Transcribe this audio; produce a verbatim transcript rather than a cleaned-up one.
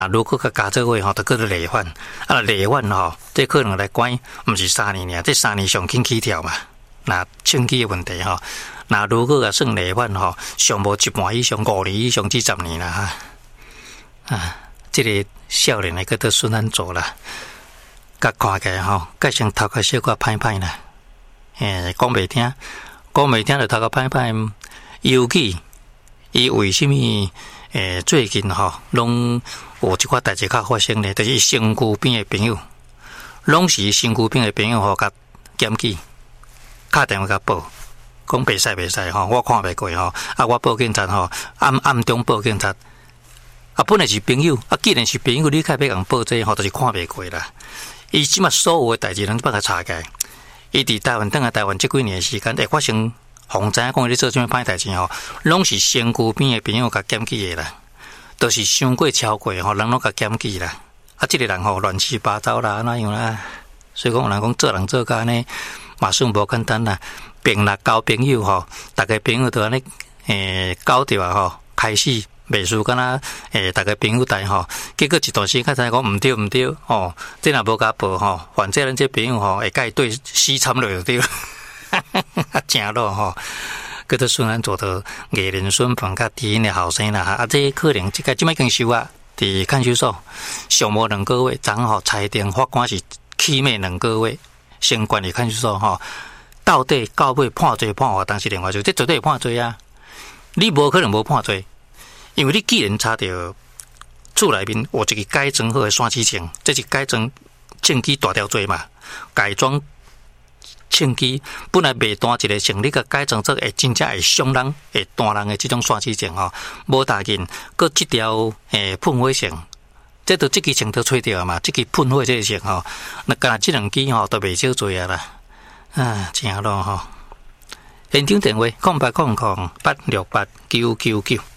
啊，如果佮加做伙吼，就叫做累犯。啊，累犯吼，这可能来关，毋是三年尔，这三年上紧起跳嘛。那清气的问题吼，那如果啊算累犯吼，上无一半以上，五年以上至十年啦哈。啊，这个少年的叫做孙安祖啦，甲看起来吼，甲像头壳小可歹歹啦。诶，讲袂听，讲袂听就头壳歹歹，尤其伊为什么？诶，最近吼，拢有一款代志较发生咧，就是身躯边的朋友，拢是身躯边的朋友吼，甲检举，打电话甲报，讲袂使袂使吼，我看袂过吼，啊，我报警察吼，暗暗中报警察，啊，本来是朋友，啊，既然是朋友，你开要共报这吼，就是看袂过啦。伊即马所有的代志，拢把它查起来。伊伫台湾等下台湾即几年的时间，会发生。红知影讲你做啥物歹代志吼，拢是身躯边的朋友甲检举的啦，都、就是伤过超过吼，人拢甲检举啦。啊，即、這个人吼乱七八糟啦，那样啦。所以讲有人讲做人做甲安尼，嘛算无简单啦。并啦交朋友吼，逐个朋友都安尼诶交着啊吼，开始袂输敢若诶逐个朋友带吼，结果一段时间才知讲毋对毋对吼，这若无甲报吼，反正咱这朋友吼会甲伊对死惨落就对了。啊，正咯吼，叫做孙安祖的艺人身份较低的后生啦，啊，这可能即个即摆经收啊，伫看守所上无两个月，昨吼裁定法官是起码两个月，先关伫看守所吼，到底到尾判罪判罚，当时另外就这绝对判罪啊！你无可能无判罪，因为你既然查到厝内面有一个改装好的山机证，这是改装证据大条罪嘛，改装。清机本来袂单一个成立个改装做会真正会伤人、会弹人的这种刷机证吼，无大紧，搁这条诶喷火线，这都这支枪都吹掉嘛，这支喷火这个线吼，那干这两支吼都袂少罪啊啦，啊，正咯吼。现场电话：空八空空八六八九九九。